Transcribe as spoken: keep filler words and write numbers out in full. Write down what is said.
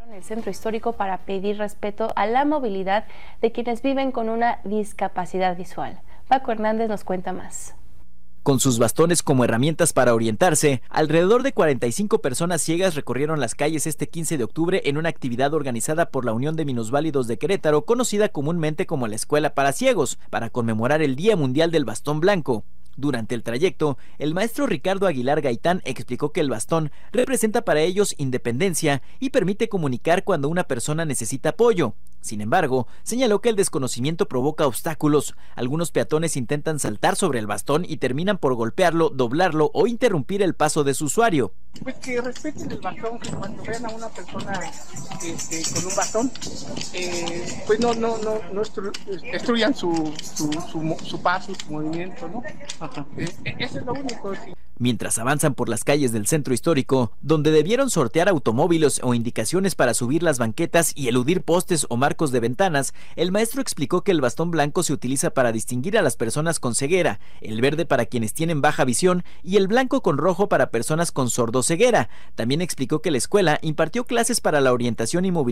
el centro histórico para pedir respeto a la movilidad de quienes viven con una discapacidad visual. Paco Hernández nos cuenta más. Con sus bastones como herramientas para orientarse, alrededor de cuarenta y cinco personas ciegas recorrieron las calles este quince de octubre en una actividad organizada por la Unión de Minusválidos de Querétaro, conocida comúnmente como la Escuela para Ciegos, para conmemorar el Día Mundial del Bastón Blanco. Durante el trayecto, el maestro Ricardo Aguilar Gaitán explicó que el bastón representa para ellos independencia y permite comunicar cuando una persona necesita apoyo. Sin embargo, señaló que el desconocimiento provoca obstáculos. Algunos peatones intentan saltar sobre el bastón y terminan por golpearlo, doblarlo o interrumpir el paso de su usuario. Pues que respeten el bastón, que cuando vean a una persona este, con un bastón, eh, pues no, no, no, no destruyan su, su, su, su paso, su movimiento, ¿no? Ajá. Eh, eso es lo único. Sí. Mientras avanzan por las calles del centro histórico, donde debieron sortear automóviles o indicaciones para subir las banquetas y eludir postes o marcos de ventanas, el maestro explicó que el bastón blanco se utiliza para distinguir a las personas con ceguera, el verde para quienes tienen baja visión y el blanco con rojo para personas con sordoceguera. También explicó que la escuela impartió clases para la orientación y movilidad